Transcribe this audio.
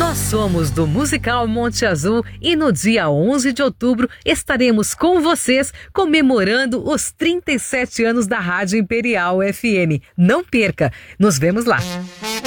Nós somos do Musical Monte Azul e no dia 11 de outubro estaremos com vocês comemorando os 37 anos da Rádio Imperial FM. Não perca, nos vemos lá.